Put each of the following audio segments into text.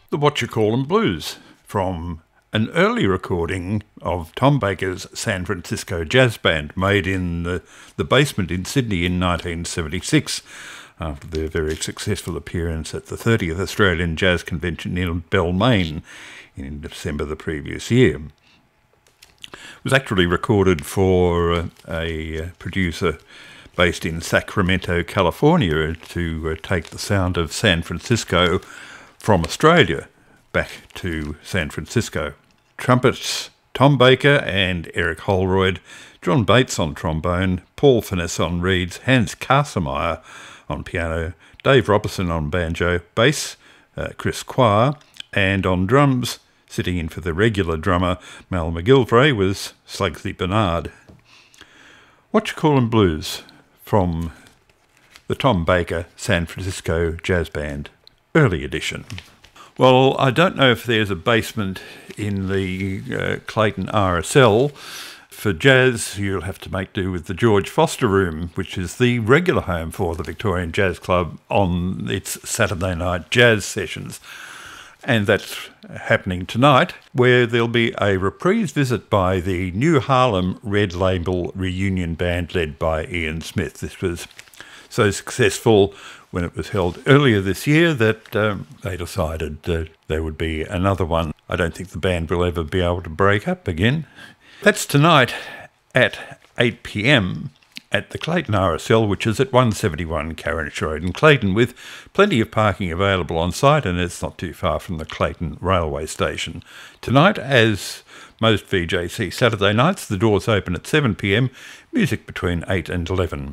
The What You Call 'Em Blues, from an early recording of Tom Baker's San Francisco Jazz Band, made in the basement in Sydney in 1976, after their very successful appearance at the 30th Australian Jazz Convention in Balmain in December the previous year. It was actually recorded for a producer based in Sacramento, California, to take the sound of San Francisco from Australia back to San Francisco. Trumpets Tom Baker and Eric Holroyd, John Bates on trombone, Paul Finesse on reeds, Hans Kassemeyer on piano, Dave Robertson on banjo, bass, Chris Quire, and on drums, sitting in for the regular drummer Mal McGilvray, was Slugsy Bernard. What You Call 'Em Blues, from the Tom Baker San Francisco Jazz Band, early edition. Well, I don't know if there's a basement in the Clayton RSL. For jazz, you'll have to make do with the George Foster Room, which is the regular home for the Victorian Jazz Club on its Saturday night jazz sessions. And that's happening tonight, where there'll be a reprise visit by the New Harlem Red Label Reunion Band led by Ian Smith. This was so successful when it was held earlier this year that they decided that there would be another one. I don't think the band will ever be able to break up again. That's tonight at 8 p.m. at the Clayton RSL, which is at 171 Carriage Road in Clayton, with plenty of parking available on site, and it's not too far from the Clayton railway station. Tonight, as most VJC Saturday nights, the doors open at 7 p.m, music between 8 and 11.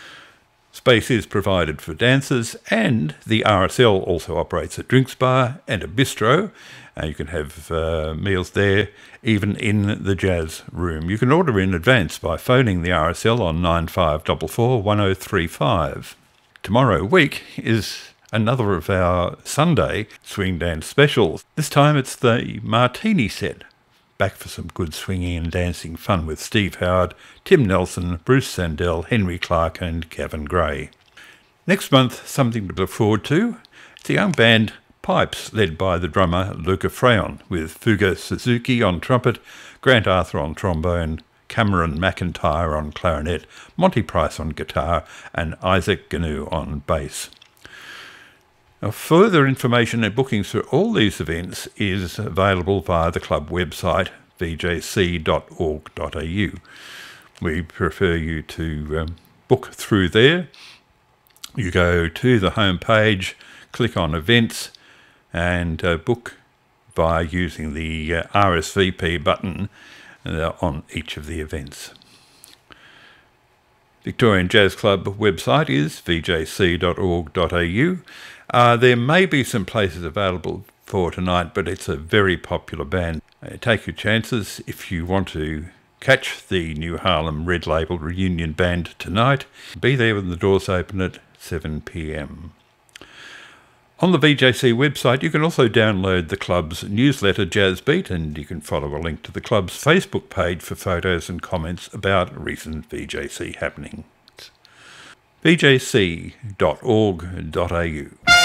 Space is provided for dancers, and the RSL also operates a drinks bar and a bistro. You can have meals there, even in the jazz room. You can order in advance by phoning the RSL on 9544 1035. Tomorrow week is another of our Sunday swing dance specials. This time it's the Martini set. Back for some good swinging and dancing fun with Steve Howard, Tim Nelson, Bruce Sandell, Henry Clark and Gavin Gray. Next month, something to look forward to. It's a young band, Pipes, led by the drummer Luca Freyon, with Fuga Suzuki on trumpet, Grant Arthur on trombone, Cameron McIntyre on clarinet, Monty Price on guitar and Isaac Gnu on bass. Now, further information and bookings for all these events is available via the club website, vjc.org.au. We prefer you to book through there. You go to the home page, click on events, and book by using the RSVP button on each of the events. Victorian Jazz Club website is vjc.org.au. There may be some places available for tonight, but it's a very popular band. Take your chances. If you want to catch the New Harlem Red Label Reunion Band tonight, be there when the doors open at 7 p.m. On the VJC website, you can also download the club's newsletter Jazz Beat, and you can follow a link to the club's Facebook page for photos and comments about recent VJC happenings. vjc.org.au